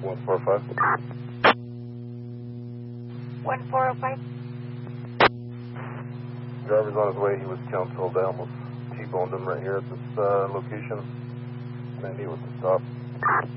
1405. 1405. Driver's on his way. He was counseled. I almost T-boned him right here at this location. And he was to stop.